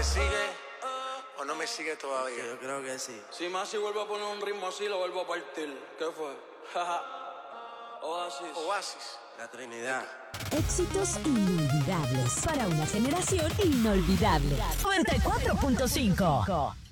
¿Me sigue o no me sigue todavía? Yo creo que sí. Si Masi vuelve a poner un ritmo así, lo vuelvo a partir. ¿Qué fue? Oasis. Oasis. La Trinidad. Éxitos inolvidables para una generación inolvidable. 94.5